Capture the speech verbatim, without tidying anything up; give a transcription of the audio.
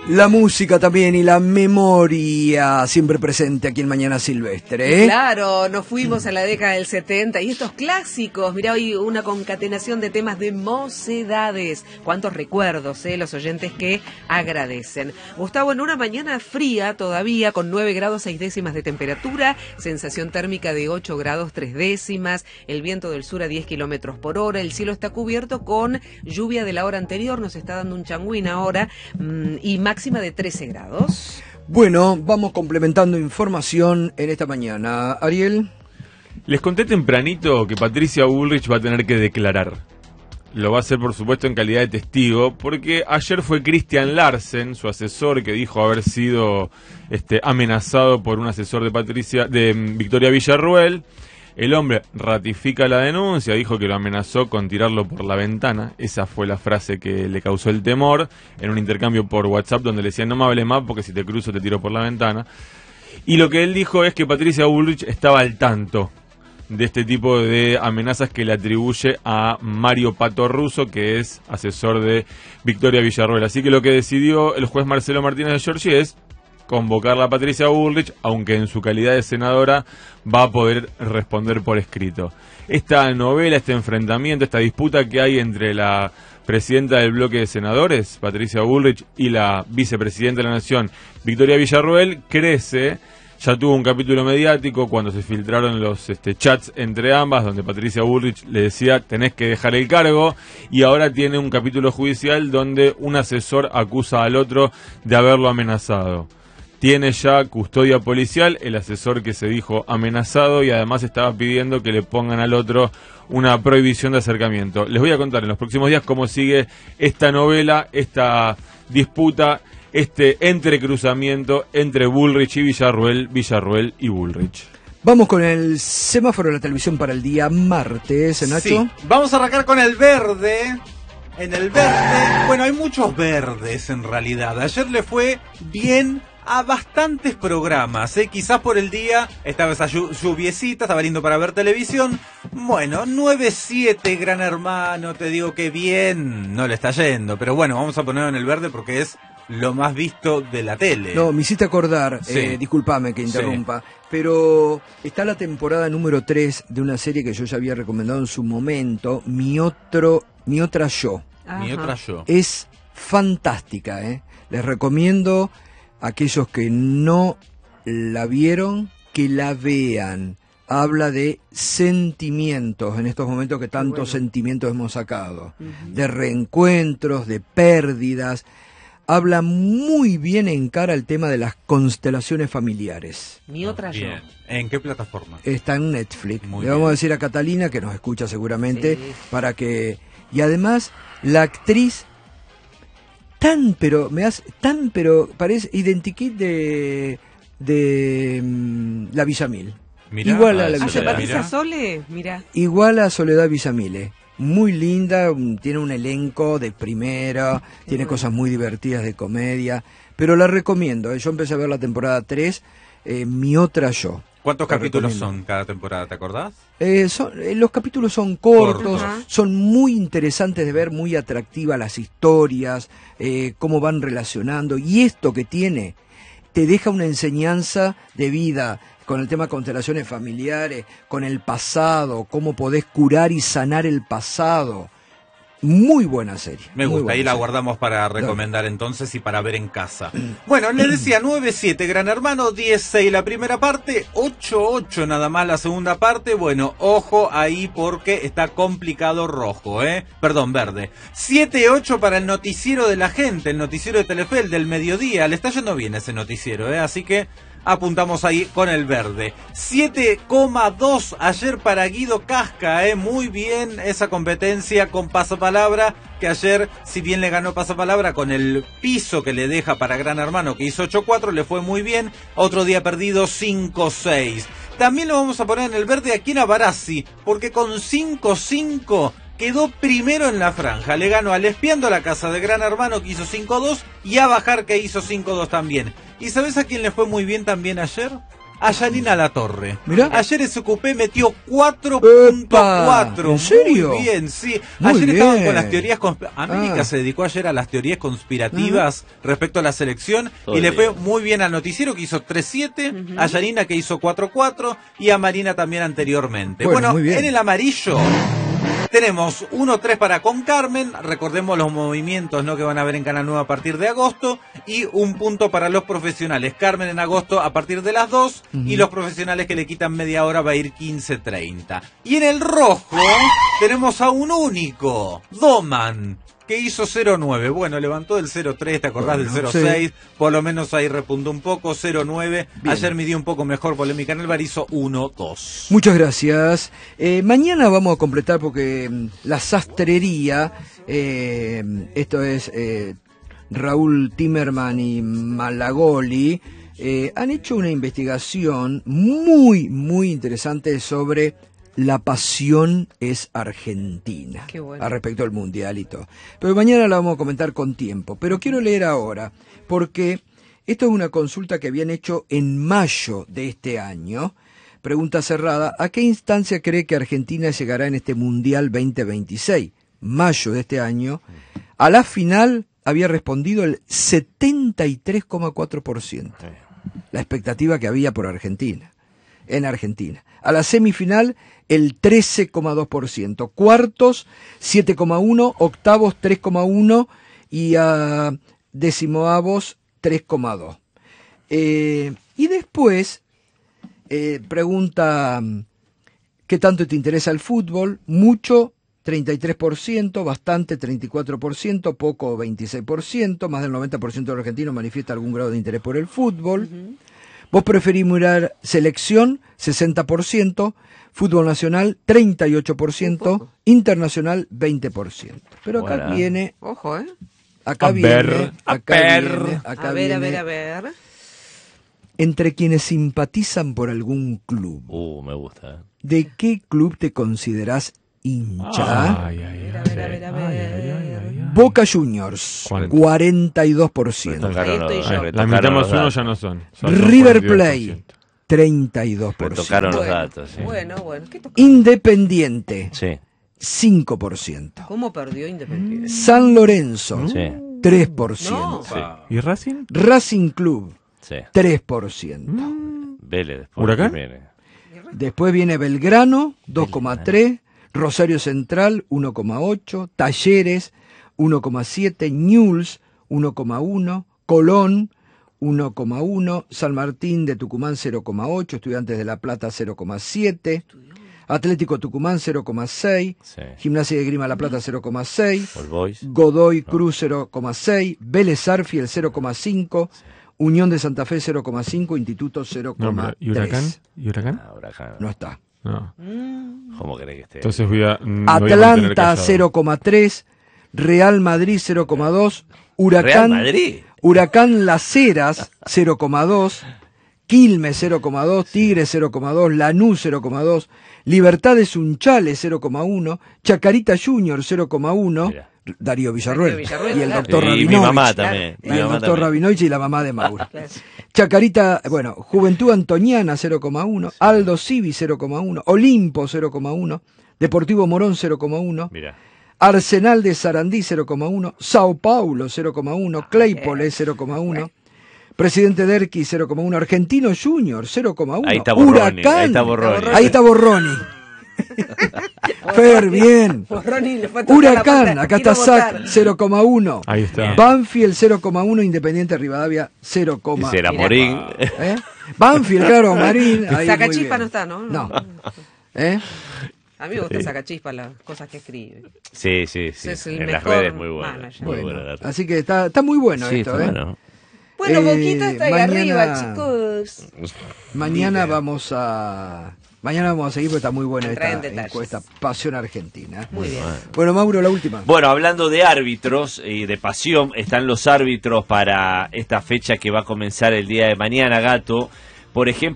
La música también y la memoria siempre presente aquí en Mañana Silvestre, ¿eh? Claro, nos fuimos a la década del setenta y estos clásicos, mirá, hoy una concatenación de temas de mocedades. Cuántos recuerdos, ¿eh? Los oyentes que agradecen. Gustavo, en una mañana fría todavía, con nueve grados seis décimas de temperatura, sensación térmica de ocho grados tres décimas, el viento del sur a diez kilómetros por hora, el cielo está cubierto con lluvia de la hora anterior, nos está dando un changüín ahora, mmm, y máxima de trece grados. Bueno, vamos complementando información en esta mañana. Ariel. Les conté tempranito que Patricia Bullrich va a tener que declarar. Lo va a hacer, por supuesto, en calidad de testigo, porque ayer fue Christian Larsen, su asesor, que dijo haber sido este, amenazado por un asesor de Patricia, de Victoria Villarruel. El hombre ratifica la denuncia, dijo que lo amenazó con tirarlo por la ventana. Esa fue la frase que le causó el temor en un intercambio por WhatsApp donde le decían no me hables más porque si te cruzo te tiro por la ventana. Y lo que él dijo es que Patricia Bullrich estaba al tanto de este tipo de amenazas que le atribuye a Mario Pato Russo, que es asesor de Victoria Villarruel. Así que lo que decidió el juez Marcelo Martínez de Giorgi es convocarla a Patricia Bullrich, aunque en su calidad de senadora va a poder responder por escrito. Esta novela, este enfrentamiento, esta disputa que hay entre la presidenta del bloque de senadores, Patricia Bullrich, y la vicepresidenta de la Nación, Victoria Villarruel, crece. Ya tuvo un capítulo mediático cuando se filtraron los este, chats entre ambas, donde Patricia Bullrich le decía tenés que dejar el cargo, y ahora tiene un capítulo judicial donde un asesor acusa al otro de haberlo amenazado. Tiene ya custodia policial el asesor que se dijo amenazado y además estaba pidiendo que le pongan al otro una prohibición de acercamiento. Les voy a contar en los próximos días cómo sigue esta novela, esta disputa, este entrecruzamiento entre Bullrich y Villarruel, Villarruel y Bullrich. Vamos con el semáforo de la televisión para el día martes, Nacho. Sí, vamos a arrancar con el verde. En el verde, bueno, hay muchos verdes en realidad. Ayer le fue bien a bastantes programas, ¿eh? Quizás por el día estaba esa lluviecita, estaba lindo para ver televisión. Bueno, nueve siete Gran Hermano, te digo que bien no le está yendo, pero bueno, vamos a ponerlo en el verde porque es lo más visto de la tele. No, me hiciste acordar, sí. eh, discúlpame que interrumpa, sí. Pero está la temporada número tres de una serie que yo ya había recomendado en su momento, Mi otro, Mi otra yo. Ajá. Mi otra yo. Es fantástica, ¿eh? Les recomiendo a aquellos que no la vieron, que la vean. Habla de sentimientos, en estos momentos que tantos bueno. sentimientos hemos sacado, uh-huh. de reencuentros, de pérdidas. Habla muy bien en cara el tema de las constelaciones familiares. Mi otra yo. Bien. ¿En qué plataforma? Está en Netflix. Muy Le vamos bien. a decir a Catalina, que nos escucha seguramente, sí. para que... Y además, la actriz... Tan, pero, me hace, tan, pero, parece identikit de, de um, la Villamil. Mirá, igual a la Ah, Villamil. Patricia Sole, mira. Igual a Soledad Villamil. Muy linda, tiene un elenco de primera, sí, tiene bueno. cosas muy divertidas de comedia, pero la recomiendo. Yo empecé a ver la temporada tres, eh, Mi otra yo. ¿Cuántos capítulos son cada temporada, te acordás? Eh, son, eh, los capítulos son cortos, Corto. son muy interesantes de ver, muy atractivas las historias, eh, cómo van relacionando, y esto que tiene, te deja una enseñanza de vida, con el tema de constelaciones familiares, con el pasado, cómo podés curar y sanar el pasado. Muy buena serie. Me gusta, ahí la serie. guardamos para recomendar entonces y para ver en casa. Bueno, les decía nueve siete Gran Hermano, diez seis la primera parte, ocho ocho nada más la segunda parte. Bueno, ojo ahí porque está complicado rojo, ¿eh? Perdón, verde. siete ocho para el noticiero de la gente, el noticiero de Telefe, el del mediodía. Le está yendo bien ese noticiero, ¿eh? Así que apuntamos ahí con el verde. siete coma dos ayer para Guido Casca, eh, muy bien esa competencia con Pasapalabra, que ayer, si bien le ganó Pasapalabra con el piso que le deja para Gran Hermano, que hizo ocho cuatro, le fue muy bien. Otro día perdido cinco seis. También lo vamos a poner en el verde aquí en Avarazzi, porque con cinco cinco quedó primero en la franja. Le ganó al Espiando a la Casa de Gran Hermano, que hizo cinco dos, y a Bajar, que hizo cinco dos también. ¿Y sabes a quién le fue muy bien también ayer? a Yanina Latorre. Mirá. Ayer S Q P metió cuatro punto cuatro. ¿En serio? Muy bien, sí. Muy ayer bien. estaban con las teorías consp- América Ah. se dedicó ayer a las teorías conspirativas respecto a la selección Todo y le el fue día. muy bien al noticiero que hizo tres siete, a Yanina que hizo cuatro cuatro y a Marina también anteriormente. Bueno, Bueno, muy bien. en el amarillo tenemos uno tres para con Carmen, recordemos los movimientos, ¿no?, que van a ver en Canal nueve a partir de agosto, y un punto para los profesionales. Carmen en agosto a partir de las dos, uh-huh. y los profesionales que le quitan media hora va a ir quince treinta. Y en el rojo tenemos a un único, Doman, que hizo cero nueve. Bueno, levantó del cero tres, ¿te acordás bueno, del cero seis? Sí. Por lo menos ahí repuntó un poco, cero nueve. Ayer midió un poco mejor Polémica en el Bar, hizo uno dos. Muchas gracias. Eh, mañana vamos a completar porque mm, la sastrería, eh, esto es eh, Raúl Timerman y Malagoli, eh, han hecho una investigación muy, muy interesante sobre La pasión es argentina. Qué bueno. A respecto del mundial y todo. Pero mañana la vamos a comentar con tiempo. Pero quiero leer ahora, porque esto es una consulta que habían hecho en mayo de este año. Pregunta cerrada: ¿a qué instancia cree que Argentina llegará en este mundial veinte veintiséis? Mayo de este año. A la final había respondido el setenta y tres coma cuatro por ciento. La expectativa que había por Argentina. En Argentina. A la semifinal, el trece coma dos por ciento. Cuartos, siete coma uno por ciento. Octavos, tres coma uno por ciento. Y a decimoavos, tres coma dos por ciento. Eh, y después, eh, pregunta, ¿qué tanto te interesa el fútbol? Mucho, treinta y tres por ciento. Bastante, treinta y cuatro por ciento. Poco, veintiséis por ciento. Más del noventa por ciento de los argentinos manifiesta algún grado de interés por el fútbol. Uh-huh. ¿Vos preferís mirar selección? sesenta por ciento, fútbol nacional treinta y ocho por ciento, internacional veinte por ciento. Pero acá Buena. viene, Ojo, ¿eh? acá A viene, ver, acá a ver. viene, acá A ver, a viene, ver, a ver. entre quienes simpatizan por algún club. Uh, me gusta. ¿eh? ¿De qué club te considerás hincha? Ay, ay, A ay. ver, a ver, a Ay, ay, ver. ay, ay, ay. Boca Juniors, ¿Cuánto? cuarenta y dos por ciento. Retocaron Ahí estoy los- yo. retocaron La mitad los más uno datos. ya no son. Ya son River cuarenta y dos por Plate, ciento. treinta y dos por ciento. Retocaron los Bueno, datos, sí. Bueno, bueno. ¿Qué toca? Independiente, Sí, cinco por ciento. ¿Cómo perdió Independiente? San Lorenzo, sí, tres por ciento. No. sí, ¿Y Racing? Racing Club, sí. tres por ciento. Vélez después. ¿Huracán? Viene. Después viene Belgrano, dos coma tres, Rosario Central, uno coma ocho, Talleres, uno coma siete, Newell's, uno coma uno, Colón, uno coma uno, San Martín de Tucumán, cero coma ocho, Estudiantes de La Plata, cero coma siete, Atlético Tucumán, cero coma seis, Sí. Gimnasia de Grima La Plata, cero coma seis, All Boys. Godoy Cruz, cero coma seis, Vélez Arfiel, cero coma cinco, Unión de Santa Fe, cero coma cinco, Instituto, cero No, coma pero, tres. ¿y Huracán? ¿Y Huracán? Ah, Huracán. No está. No. ¿Cómo crees que esté? Entonces voy a. mm, me voy a mantener Atlanta, callado. cero coma tres, Real Madrid, cero coma dos, Real Huracán, Madrid. Huracán Las Heras, cero coma dos, Quilmes, cero coma dos, Tigre, cero coma dos, Lanús, cero coma dos, Libertades Unchales, cero coma uno, Chacarita Junior, cero coma uno, Mira. Darío Villarruel, Darío Villarruel, y el claro. doctor Y Rabinovich. mi mamá claro. también. Y mi el mamá doctor también. Rabinovich y la mamá de Mauro. Claro. Chacarita, bueno, Juventud Antoniana, cero coma uno, Aldo Civi, cero coma uno, Olimpo, cero coma uno, Deportivo Morón, cero coma uno, Mira. Arsenal de Sarandí, cero coma uno, Sao Paulo, cero coma uno, Claypole, cero coma uno, Presidente Derqui, cero coma uno, Argentino Junior, cero coma uno, Ahí está Borroni. Huracán, Ahí está Borroni. ahí está Borroni. Fer, bien. Borroni le fue a tocar la Huracán, puerta. acá Quiero está Sac, votar. cero coma uno. Ahí está. Banfield, cero coma uno, Independiente Rivadavia, cero coma uno. Quisiera Mira. morir. ¿Eh? Banfield, claro, Marín. ahí muy Sacachispa bien. no está, ¿no? No. ¿Eh? A mí me gusta Sacachispa, las cosas que escribe. Sí, sí, sí. Es el En las mejor redes muy bueno. manager. Muy Bueno, buena la- así que está, está muy bueno Sí, esto, está ¿eh? bueno. Bueno, Eh, Boquita está ahí mañana- arriba, chicos. Mañana vamos a mañana vamos a seguir porque está muy buena Entra en esta detalles. encuesta Pasión Argentina. Muy bien. Bueno, Mauro, la última. Bueno, hablando de árbitros y de pasión, están los árbitros para esta fecha que va a comenzar el día de mañana, Gato. Por ejemplo,